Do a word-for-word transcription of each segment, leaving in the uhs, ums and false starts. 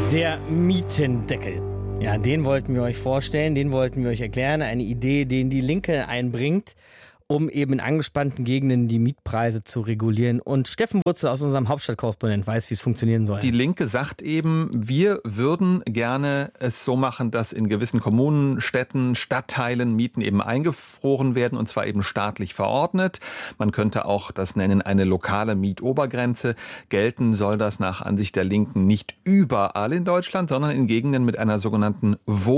Der Mietendeckel. Ja, den wollten wir euch vorstellen, den wollten wir euch erklären. Eine Idee, den die Linke einbringt, um eben in angespannten Gegenden die Mietpreise zu regulieren. Und Steffen Wurzel aus unserem Hauptstadtkorrespondent weiß, wie es funktionieren soll. Die Linke sagt eben, wir würden gerne es so machen, dass in gewissen Kommunen, Städten, Stadtteilen Mieten eben eingefroren werden, und zwar eben staatlich verordnet. Man könnte auch das nennen, eine lokale Mietobergrenze. Gelten soll das nach Ansicht der Linken nicht überall in Deutschland, sondern in Gegenden mit einer sogenannten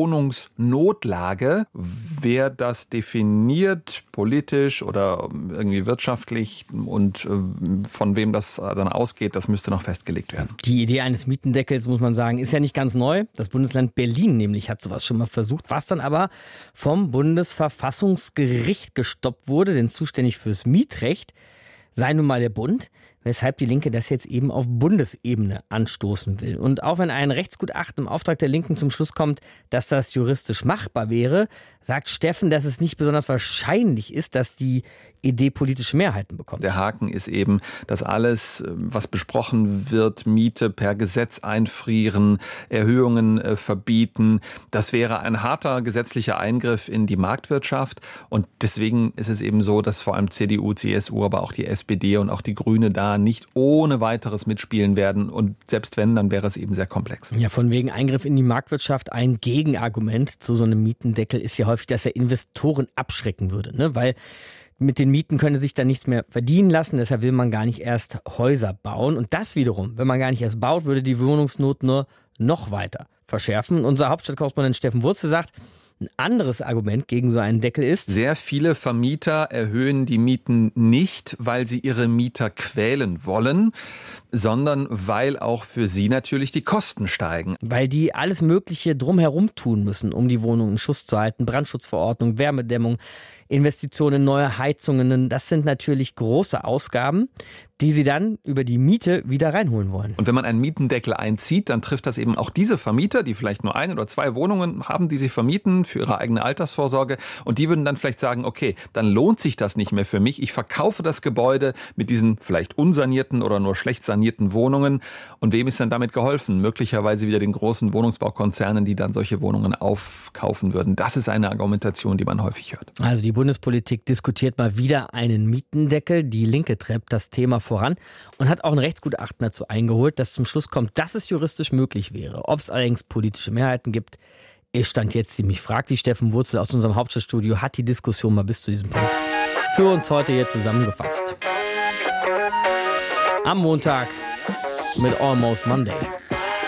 Wohnungsnotlage. Wer das definiert, politisch oder irgendwie wirtschaftlich und von wem das dann ausgeht, das müsste noch festgelegt werden. Die Idee eines Mietendeckels, muss man sagen, ist ja nicht ganz neu. Das Bundesland Berlin nämlich hat sowas schon mal versucht, was dann aber vom Bundesverfassungsgericht gestoppt wurde, denn zuständig fürs Mietrecht sei nun mal der Bund, weshalb die Linke das jetzt eben auf Bundesebene anstoßen will. Und auch wenn ein Rechtsgutachten im Auftrag der Linken zum Schluss kommt, dass das juristisch machbar wäre, sagt Steffen, dass es nicht besonders wahrscheinlich ist, dass die Idee politische Mehrheiten bekommt. Der Haken ist eben, dass alles, was besprochen wird, Miete per Gesetz einfrieren, Erhöhungen äh, verbieten, das wäre ein harter gesetzlicher Eingriff in die Marktwirtschaft. Und deswegen ist es eben so, dass vor allem C D U, C S U, aber auch die S P D und auch die Grüne da nicht ohne weiteres mitspielen werden. Und selbst wenn, dann wäre es eben sehr komplex. Ja, von wegen Eingriff in die Marktwirtschaft. Ein Gegenargument zu so einem Mietendeckel ist ja häufig, dass er Investoren abschrecken würde, ne? Weil mit den Mieten könne sich dann nichts mehr verdienen lassen, deshalb will man gar nicht erst Häuser bauen. Und das wiederum, wenn man gar nicht erst baut, würde die Wohnungsnot nur noch weiter verschärfen. Unser Hauptstadtkorrespondent Steffen Wurzel sagt, ein anderes Argument gegen so einen Deckel ist: Sehr viele Vermieter erhöhen die Mieten nicht, weil sie ihre Mieter quälen wollen, sondern weil auch für sie natürlich die Kosten steigen. Weil die alles Mögliche drumherum tun müssen, um die Wohnung in Schuss zu halten. Brandschutzverordnung, Wärmedämmung, Investitionen in neue Heizungen. Das sind natürlich große Ausgaben, die sie dann über die Miete wieder reinholen wollen. Und wenn man einen Mietendeckel einzieht, dann trifft das eben auch diese Vermieter, die vielleicht nur ein oder zwei Wohnungen haben, die sie vermieten für ihre eigene Altersvorsorge. Und die würden dann vielleicht sagen, okay, dann lohnt sich das nicht mehr für mich. Ich verkaufe das Gebäude mit diesen vielleicht unsanierten oder nur schlecht sanierten Wohnungen. Und wem ist dann damit geholfen? Möglicherweise wieder den großen Wohnungsbaukonzernen, die dann solche Wohnungen aufkaufen würden. Das ist eine Argumentation, die man häufig hört. Also die Bundespolitik diskutiert mal wieder einen Mietendeckel. Die Linke treibt das Thema voran und hat auch ein Rechtsgutachten dazu eingeholt, das zum Schluss kommt, dass es juristisch möglich wäre. Ob es allerdings politische Mehrheiten gibt, ist Stand jetzt ziemlich fraglich. Steffen Wurzel aus unserem Hauptstadtstudio hat die Diskussion mal bis zu diesem Punkt für uns heute hier zusammengefasst. Am Montag mit Almost Monday.